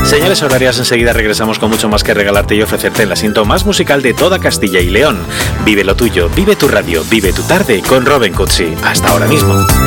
Señales horarias, enseguida regresamos con mucho más que regalarte y ofrecerte el asiento más musical de toda Castilla y León. Vive lo tuyo, vive tu radio, vive tu tarde con Robin Cutsi. Hasta ahora mismo.